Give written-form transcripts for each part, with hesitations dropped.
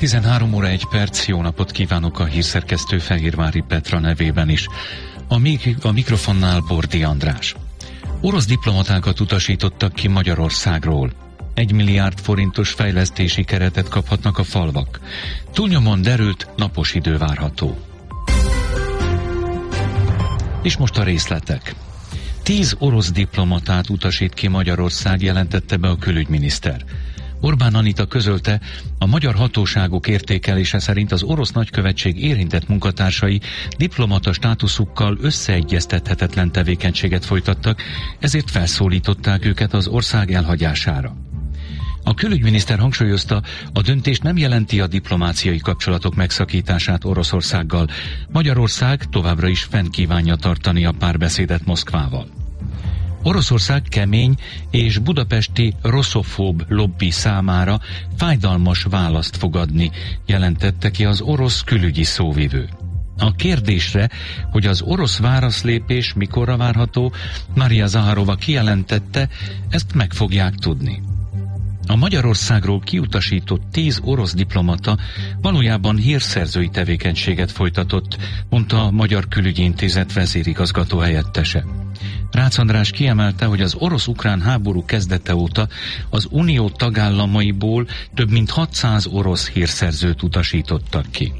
13 óra 1 perc, jó napot kívánok a hírszerkesztő Fehérvári Petra nevében is. A mikrofonnál Bordi András. Orosz diplomatákat utasítottak ki Magyarországról. 1 milliárd forintos fejlesztési keretet kaphatnak a falvak. Túlnyomon derült, napos idő várható. És most a részletek. 10 orosz diplomatát utasít ki Magyarország, jelentette be a külügyminiszter. Orbán Anita közölte, a magyar hatóságok értékelése szerint az orosz nagykövetség érintett munkatársai diplomata státuszukkal összeegyeztethetetlen tevékenységet folytattak, ezért felszólították őket az ország elhagyására. A külügyminiszter hangsúlyozta, a döntés nem jelenti a diplomáciai kapcsolatok megszakítását Oroszországgal. Magyarország továbbra is fenn kívánja tartani a párbeszédet Moszkvával. Oroszország kemény és budapesti russzofób lobby számára fájdalmas választ fog adni, jelentette ki az orosz külügyi szóvivő. A kérdésre, hogy az orosz válaszlépés mikorra várható, Maria Zaharova kijelentette, ezt meg fogják tudni. A Magyarországról kiutasított 10 orosz diplomata valójában hírszerzői tevékenységet folytatott, mondta a Magyar Külügyi Intézet vezérigazgató helyettese. Rácz András kiemelte, hogy az orosz-ukrán háború kezdete óta az unió tagállamaiból több mint 600 orosz hírszerzőt utasítottak ki.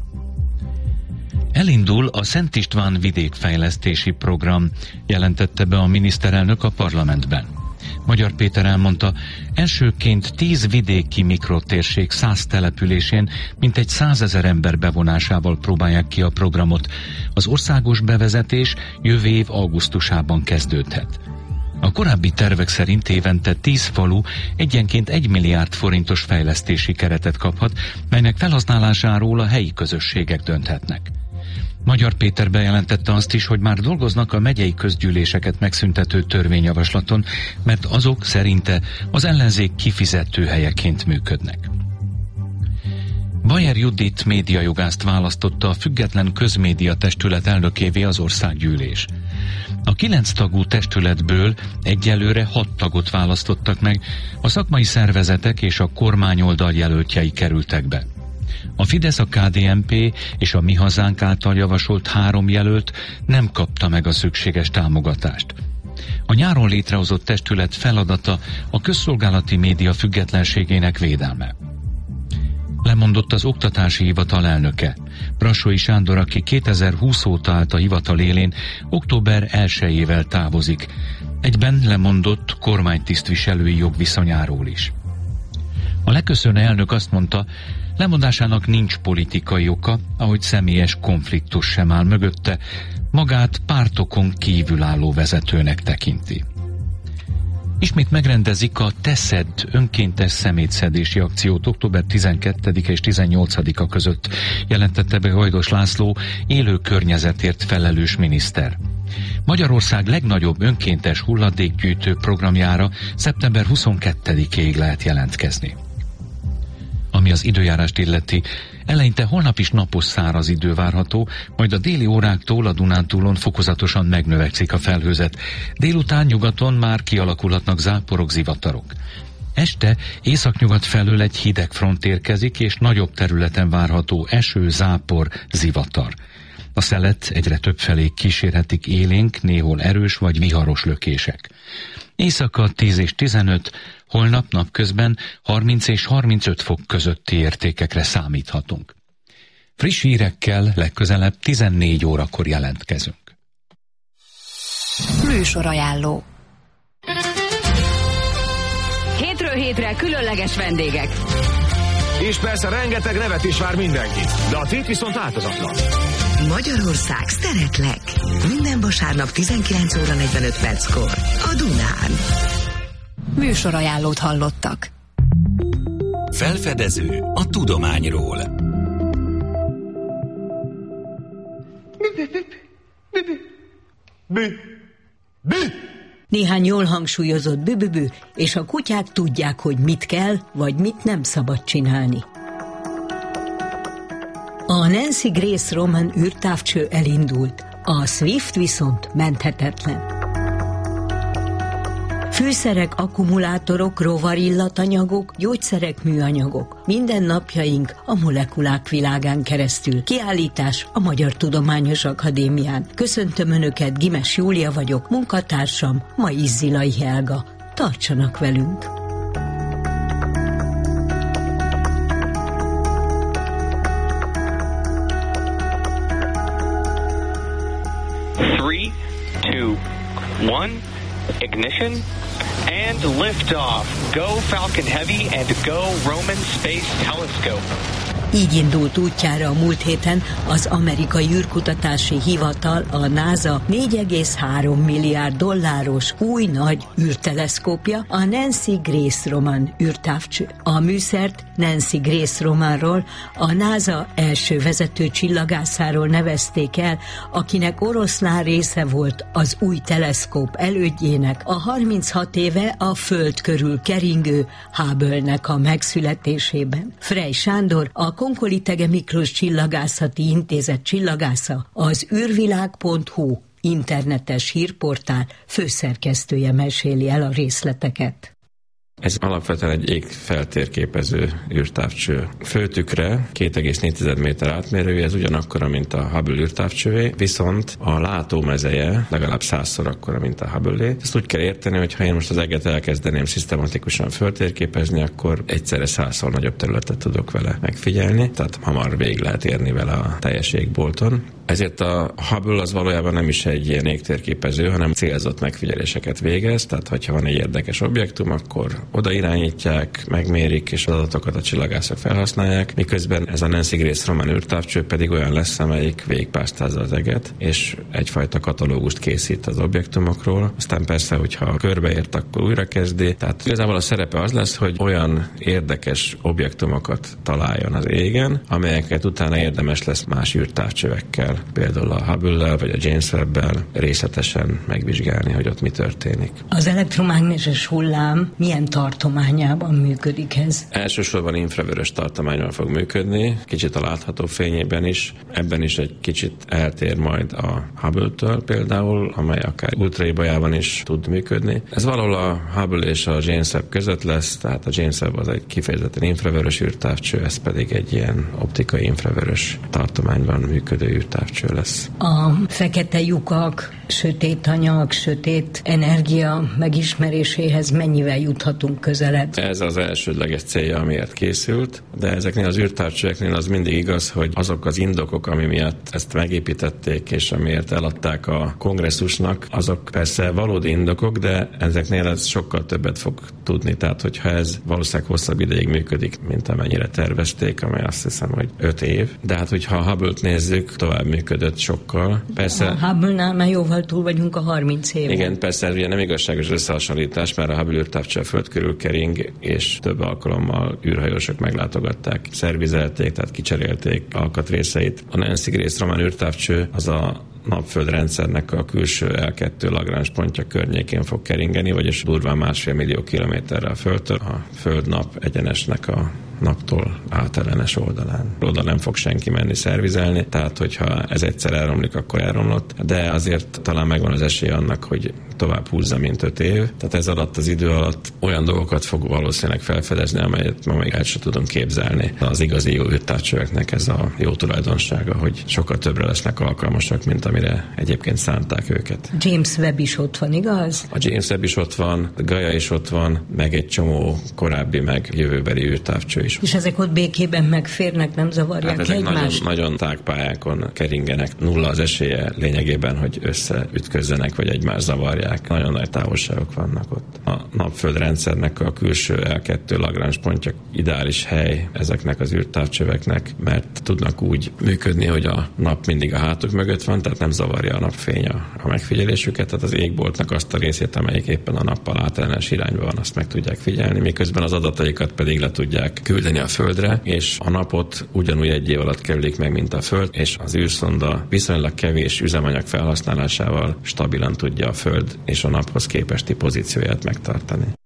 Elindul a Szent István vidékfejlesztési program, jelentette be a miniszterelnök a parlamentben. Magyar Péter elmondta, elsőként 10 vidéki mikrotérség 100 településén mintegy 100 000 ember bevonásával próbálják ki a programot. Az országos bevezetés jövő év augusztusában kezdődhet. A korábbi tervek szerint évente 10 falu egyenként 1 milliárd forintos fejlesztési keretet kaphat, melynek felhasználásáról a helyi közösségek dönthetnek. Magyar Péter bejelentette azt is, hogy már dolgoznak a megyei közgyűléseket megszüntető törvényjavaslaton, mert azok szerinte az ellenzék kifizető helyeként működnek. Bajer Judit médiajogászt választotta a Független Közmédia Testület elnökévé az országgyűlés. A 9 tagú testületből egyelőre 6 tagot választottak meg, a szakmai szervezetek és a kormányoldal jelöltjei kerültek be. A Fidesz, a KDNP és a Mi Hazánk által javasolt 3 jelölt nem kapta meg a szükséges támogatást. A nyáron létrehozott testület feladata a közszolgálati média függetlenségének védelme. Lemondott az Oktatási Hivatal elnöke. Brassói Sándor, aki 2020 óta állt a hivatal élén, október 1-ével távozik. Egyben lemondott kormánytisztviselői jogviszonyáról is. A leköszönő elnök azt mondta, lemondásának nincs politikai oka, ahogy személyes konfliktus sem áll mögötte, magát pártokon kívülálló vezetőnek tekinti. Ismét megrendezik a Teszed önkéntes szemétszedési akciót október 12-e és 18-a között, jelentette be Hajdos László, élő környezetért felelős miniszter. Magyarország legnagyobb önkéntes hulladékgyűjtő programjára szeptember 22-ig lehet jelentkezni. Ami az időjárást illeti, eleinte holnap is napos száraz idő várható, majd a déli óráktól a Dunántúlon fokozatosan megnövekszik a felhőzet. Délután nyugaton már kialakulhatnak záporok, zivatarok. Este északnyugat felől egy hideg front érkezik, és nagyobb területen várható eső, zápor, zivatar. A szelet egyre többfelé kísérhetik élénk, néhol erős vagy viharos lökések. Éjszaka 10 és 15, holnap napközben 30 és 35 fok közötti értékekre számíthatunk. Friss hírekkel legközelebb 14 órakor jelentkezünk. Műsorajánló. Hétről hétre különleges vendégek. És persze rengeteg nevet is vár mindenki, de a tét viszont változatlan. Magyarország, szeretlek! Minden vasárnap 19 óra 45 perckor a Dunán. Műsorajánlót hallottak. Felfedező a tudományról. Néhány jól hangsúlyozott bübübü, és a kutyák tudják, hogy mit kell, vagy mit nem szabad csinálni. A Nancy Grace Roman űrtávcső elindult, a Swift viszont menthetetlen. Fűszerek, akkumulátorok, rovarillatanyagok, gyógyszerek, műanyagok. Minden napjaink a molekulák világán keresztül. Kiállítás a Magyar Tudományos Akadémián. Köszöntöm Önöket, Gimes Júlia vagyok, munkatársam ma Izzilai Helga. Tartsanak velünk! Three, two, one, ignition, and liftoff. Go Falcon Heavy and go Roman Space Telescope. Így indult útjára a múlt héten az amerikai űrkutatási hivatal, a NASA 4,3 milliárd dolláros új nagy űrteleszkópja, a Nancy Grace Roman űrtávcső. A műszert Nancy Grace Romanról, a NASA első vezető csillagászáról nevezték el, akinek oroszlán része volt az új teleszkóp elődjének, a 36 éve a Föld körül keringő Hubble-nek a megszületésében. Frey Sándor, a Konkolitege Miklós Csillagászati Intézet csillagásza, az űrvilág.hu internetes hírportál főszerkesztője meséli el a részleteket. Ez alapvetően egy égfeltérképező űrtávcső. Főtükre 2,4 méter átmérője, ez ugyanakkora, mint a Hubble űrtávcsővé, viszont a látómezeje legalább 100-szor akkora, mint a Hubble-é. Ezt úgy kell érteni, hogy ha én most az eget elkezdeném szisztematikusan föltérképezni, akkor egyszerre 100-szor nagyobb területet tudok vele megfigyelni, tehát hamar végig lehet érni vele a teljes égbolton. Ezért a Hubble az valójában nem is egy ilyen égtérképező, hanem célzott megfigyeléseket végez, tehát hogyha van egy érdekes objektum, akkor oda irányítják, megmérik, és az adatokat a csillagászok felhasználják, miközben ez a Nancy Grace Roman űrtávcső pedig olyan lesz, amelyik végigpásztázza az eget, és egyfajta katalógust készít az objektumokról. Aztán persze, hogyha körbeért, akkor újra kezdi. Tehát igazából a szerepe az lesz, hogy olyan érdekes objektumokat találjon az égen, amelyeket utána érdemes lesz más űrtávcsövekkel, például a Hubble-lel vagy a James Webb-el részletesen megvizsgálni, hogy ott mi történik. Az elektromágneses hullám milyen tartományában működik ez? Elsősorban infravörös tartományban fog működni, kicsit a látható fényében is. Ebben is egy kicsit eltér majd a Hubble-től például, amely akár ultraébajában is tud működni. Ez valahol a Hubble és a James Webb között lesz, tehát a James Webb az egy kifejezetten infravörös űrtávcső, ez pedig egy ilyen optikai infravörös tartományban működő űrtávcső lesz. A fekete lyukak, sötét anyag, sötét energia megismeréséhez mennyivel juthatunk közelebb? Ez az elsődleges célja, amiért készült, de ezeknél az űrtávcsöveknél az mindig igaz, hogy azok az indokok, ami miatt ezt megépítették, és amiért eladták a kongresszusnak, azok persze valódi indokok, de ezeknél ez sokkal többet fog tudni. Tehát, hogyha ez valószínűleg hosszabb ideig működik, mint amennyire tervezték, amely azt hiszem, hogy 5 év. De hát, hogyha a Hubble-t nézzük, tovább működött sokkal. Persze, a Hubble-nál már jóval túl vagyunk a 30 éven. Igen, persze ez ugye nem igazságos összehasonlítás, mert a Hubble űrtávcső a Föld körül kering, és több alkalommal űrhajósok meglátogatták, szervizelték, tehát kicserélték alkatrészeit. A Nancy Grace Roman űrtávcső az a napföldrendszernek a külső L2 Lagrange pontja környékén fog keringeni, vagyis durván 1,5 millió kilométerre a Földtől, a Föld-nap egyenesnek a naptól átellenes oldalán. Oda nem fog senki menni szervizelni, tehát hogyha ez egyszer elromlik, akkor elromlott, de azért talán megvan az esély annak, hogy tovább húzza, mint 5 év. Tehát ez alatt az idő alatt olyan dolgokat fog valószínűleg felfedezni, amelyet ma még el sem tudom képzelni. Az igazi jó űrtávcsöveknek ez a jó tulajdonsága, hogy sokkal többre lesznek alkalmasak, mint amire egyébként szánták őket. James Webb is ott van, igaz? A James Webb is ott van, a Gaia is ott van, meg egy csomó korábbi, meg jövőbeli űrtávcső is. És ezek ott békében megférnek, nem zavarják hát egymást? Nagyon tágpályákon keringenek. Nulla az esélye lényegében, hogy összeütközzenek, vagy egymást zavarják. Nagyon nagy távolságok vannak ott. A napföldrendszernek a külső L2 Lagrange pontja ideális hely ezeknek az űrtávcsöveknek, mert tudnak úgy működni, hogy a nap mindig a hátuk mögött van, tehát nem zavarja a napfény a megfigyelésüket, tehát az égboltnak azt a részét, amelyik éppen a nappal átellenes irányban van, azt meg tudják figyelni, miközben az adataikat pedig le tudják küldeni a Földre, és a napot ugyanúgy egy év alatt kerülik meg, mint a Föld, és az űrszonda viszonylag kevés üzemanyag felhasználásával stabilan tudja a Föld és a naphoz képesti pozícióját megtartani.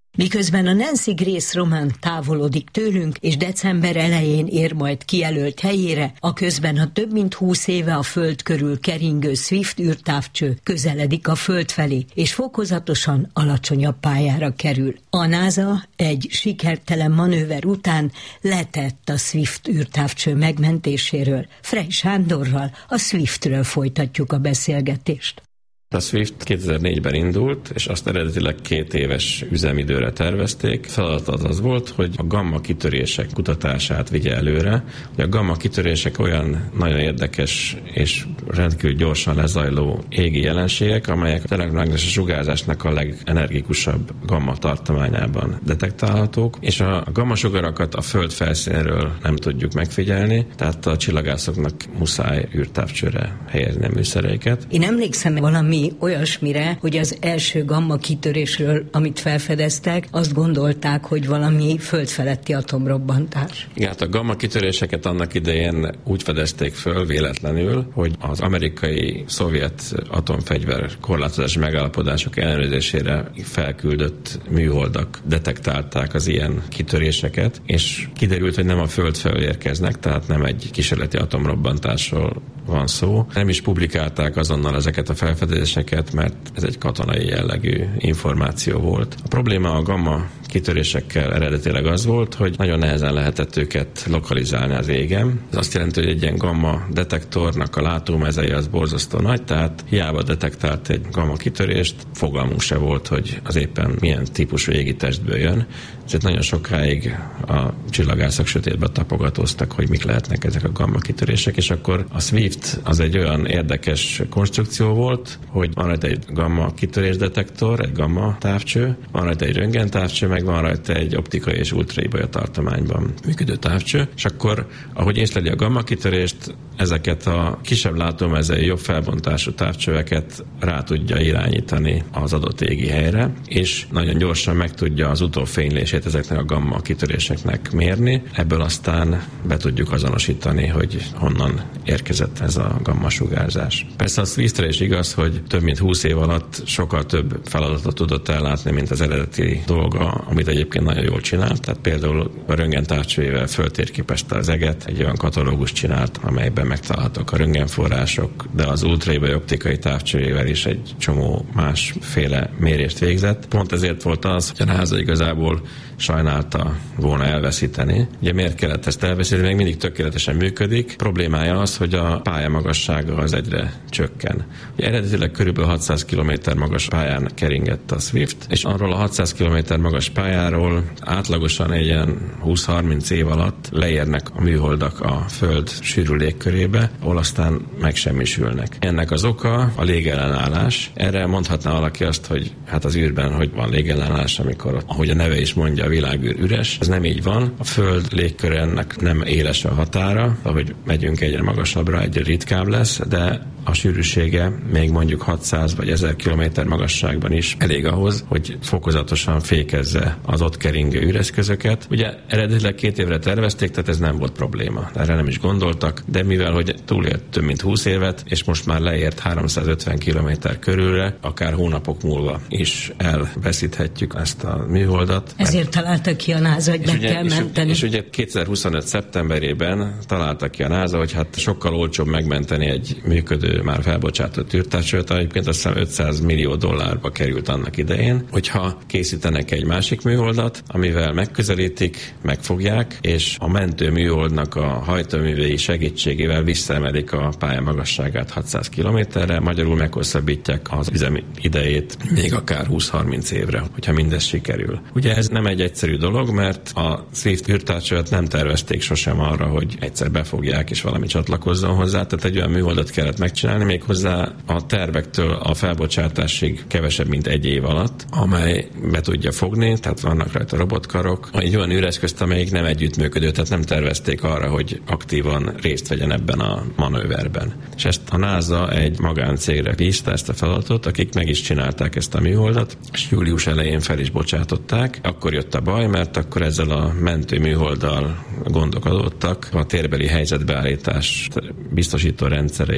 Miközben a Nancy Grace Roman távolodik tőlünk, és december elején ér majd kijelölt helyére, aközben a több mint 20 éve a Föld körül keringő Swift űrtávcső közeledik a Föld felé, és fokozatosan alacsonyabb pályára kerül. A NASA egy sikertelen manőver után letett a Swift űrtávcső megmentéséről. Frey Sándorral, a Swiftről folytatjuk a beszélgetést. A Swift 2004-ben indult, és azt eredetileg 2 éves üzemidőre tervezték. Feladat az volt, hogy a gamma kitörések kutatását vigye előre. A gamma kitörések olyan nagyon érdekes és rendkívül gyorsan lezajló égi jelenségek, amelyek a elektromágneses sugárzásnak a legenergikusabb gamma tartományában detektálhatók, és a gamma sugarakat a Föld felszínről nem tudjuk megfigyelni, tehát a csillagászoknak muszáj űrtávcsőre helyezni a műszereiket. Én emlékszem valami olyasmire, hogy az első gamma kitörésről, amit felfedeztek, azt gondolták, hogy valami földfeletti atomrobbantás. Igen, hát a gamma kitöréseket annak idején úgy fedezték föl véletlenül, hogy az amerikai szovjet atomfegyver korlátozási megállapodások ellenőrzésére felküldött műholdak detektálták az ilyen kitöréseket, és kiderült, hogy nem a Föld felől érkeznek, tehát nem egy kísérleti atomrobbantásról van szó. Nem is publikálták azonnal ezeket a felfedezéseket, mert ez egy katonai jellegű információ volt. A probléma a gamma kitörésekkel eredetileg az volt, hogy nagyon nehezen lehetett őket lokalizálni az égen. Ez azt jelenti, hogy egy ilyen gamma detektornak a látómezeje az borzasztó nagy, tehát hiába detektált egy gamma kitörést, fogalmunk se volt, hogy az éppen milyen típusú égi testből jön. Ezért nagyon sokáig a csillagászok sötétbe tapogatóztak, hogy mik lehetnek ezek a gamma kitörések, és akkor a Swift az egy olyan érdekes konstrukció volt, hogy van rajta egy gamma kitörésdetektor, egy gamma távcső, van rajta egy röntgentávcső, meg van rajta egy optikai és ultraibolya tartományban működő távcső, és akkor, ahogy észleli a gamma kitörést, ezeket a kisebb látómezei, jobb felbontású távcsöveket rá tudja irányítani az adott égi helyre, és nagyon gyorsan meg tudja az utófénylését ezeknek a gamma kitöréseknek mérni. Ebből aztán be tudjuk azonosítani, hogy honnan érkezett ez a gamma sugárzás. Persze a Swiftre is igaz, hogy több mint 20 év alatt sokkal több feladatot tudott ellátni, mint az eredeti dolga, amit egyébként nagyon jól csinált. Tehát például a röntgentávcsőjével föltérképezte az eget, egy olyan katalógust csinált, amelyben megtalálhatók a röntgenforrások, de az ultraibolya optikai távcsőjével is egy csomó másféle mérést végzett. Pont ezért volt az, hogy a NASA igazából sajnálta volna elveszíteni. Ugye miért kellett ezt elveszíteni? Még mindig tökéletesen működik. Problémája az, hogy a pályamagassága az egyre csökken. Ugye eredetileg körülbelül 600 km magas pályán keringett a Swift, és arról a 600 km magas pályáról átlagosan egy ilyen 20-30 év alatt leérnek a műholdak a Föld sűrű légkörébe, ahol aztán megsemmisülnek. Ennek az oka a légellenállás. Erre mondhatná valaki azt, hogy hát az űrben hogy van légellenállás, amikor ott, ahogy a neve is mondja, a világűr üres. Ez nem így van. A Föld légkörének nem éles a határa, ahogy megyünk egyre magasabbra, egyre ritkább lesz, de a sűrűsége még mondjuk 600 vagy 1000 km magasságban is elég ahhoz, hogy fokozatosan fékezze az ott keringő üreszközöket. Ugye eredetileg 2 évre tervezték, tehát ez nem volt probléma. Erre nem is gondoltak, de mivel hogy túlélt több mint 20 évet, és most már leért 350 km körülre, akár hónapok múlva is elveszíthetjük ezt a műholdat. Ezért találtak ki a NASA, hogy meg kell menteni. És ugye 2025. szeptemberében találtak ki a NASA, hogy hát sokkal olcsóbb megmenteni egy működő, már felbocsátott űrtávcsőt, egyébként azt hiszem $500 millió került annak idején, hogyha készítenek egy másik műholdat, amivel megközelítik, megfogják, és a mentő műholdnak a hajtóművei segítségével visszaemelik a pálya magasságát 600 kilométerre, magyarul meghosszabbítják az üzemi idejét még akár 20-30 évre, hogyha mindez sikerül. Ugye ez nem egy egyszerű dolog, mert a Swift űrtávcsőt nem tervezték sosem arra, hogy egyszer befogják és valami csatlakozzon hozzá, tehát egy olyan műholdat kellett megcsinálni, méghozzá a tervektől a felbocsátásig kevesebb, mint 1 év alatt, amely be tudja fogni, tehát vannak rajta robotkarok, egy olyan űreszközt, amelyik nem együttműködő, tehát nem tervezték arra, hogy aktívan részt vegyen ebben a manőverben. És ezt a NASA egy magáncégre bízta ezt a feladatot, akik meg is csinálták ezt a műholdat, és július elején fel is bocsátották. Akkor jött a baj, mert akkor ezzel a mentő műholddal gondok adottak. A térbeli helyzetbeállítás biztosító rendszerei nem úgy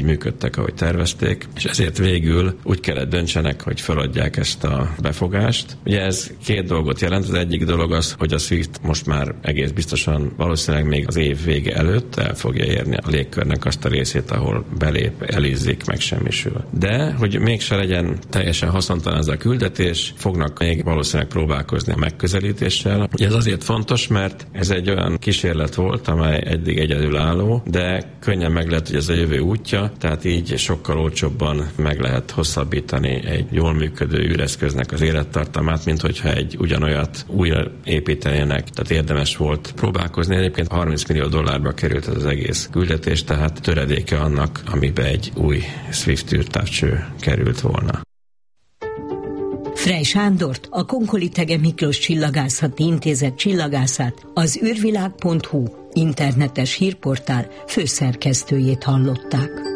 működtek, ahogy tervezték, és ezért végül úgy kellett döntsenek, hogy feladják ezt a befogást. Ugye ez két dolgot jelent. Az egyik dolog az, hogy a SWIFT most már egész biztosan valószínűleg még az év vége előtt el fogja érni a légkörnek azt a részét, ahol belép, elízzik, megsemmisül. De, hogy mégse legyen teljesen haszontalan ez a küldetés, fognak még valószínűleg próbálkozni a megközelítéssel. Ugye ez azért fontos, mert ez egy olyan kísérlet volt, amely eddig egyedülálló, de könnyen meg lehet, hogy ez a jövő útja, tehát így sokkal olcsóbban meg lehet hosszabbítani egy jól működő űreszköznek az élettartamát, mint hogyha egy ugyanolyat újra építenének. Tehát érdemes volt próbálkozni. Egyébként $30 millió került ez az egész küldetés, tehát töredéke annak, amiben egy új SWIFT űrtávcső került volna. Frey Sándort, a Konkoly-Thege Miklós Csillagászati Intézet csillagászát, az űrvilág.hu internetes hírportál főszerkesztőjét hallották.